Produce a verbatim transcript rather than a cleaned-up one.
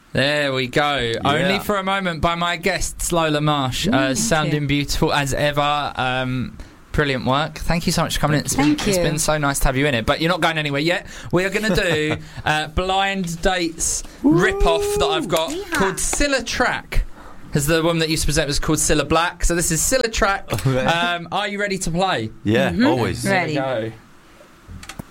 There we go. Yeah. Only for a Moment by my guest, Lola Marsh. Uh, sounding you. beautiful as ever. Um, brilliant work. Thank you so much for coming in. It's been, Thank it's you. been so nice to have you in it. But you're not going anywhere yet. We are going to do uh, Blind Dates rip-off that I've got Yeah. called Cilla Track. As the woman that used to present was called Cilla Black. So this is Cilla Track. Um, are you ready to play? Yeah, Mhm. always. Ready. Here we go.